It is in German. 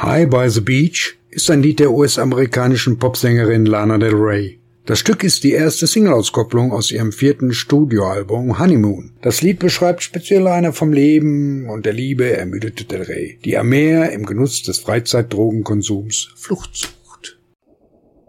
High by the Beach ist ein Lied der US-amerikanischen Popsängerin Lana Del Rey. Das Stück ist die erste Single-Auskopplung aus ihrem 4. Studioalbum Honeymoon. Das Lied beschreibt speziell eine vom Leben und der Liebe ermüdete Del Rey, die am Meer im Genuss des Freizeitdrogenkonsums flucht.